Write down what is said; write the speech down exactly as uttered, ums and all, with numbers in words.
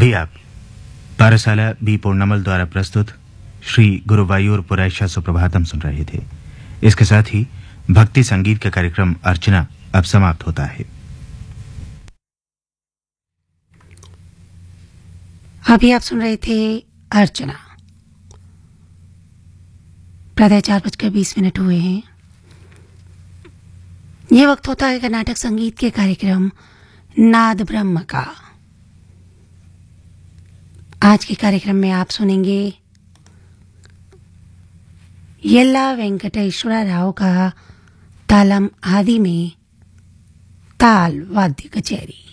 अभी आप पारसाला बी पूर्णमल द्वारा प्रस्तुत श्री गुरुवायूर पुरैशा सुप्रभातम सुन रहे थे। इसके साथ ही भक्ति संगीत का कार्यक्रम अर्चना अब समाप्त होता है। अभी आप सुन रहे थे अर्चना। प्रातः चार बजकर बीस मिनट हुए हैं। ये वक्त होता है कर्नाटक संगीत के कार्यक्रम नाद ब्रह्म का। आज के कार्यक्रम में आप सुनेंगे येल्ला वेंकटेश्वर राव का तालम आदि में ताल वाद्य कचेरी।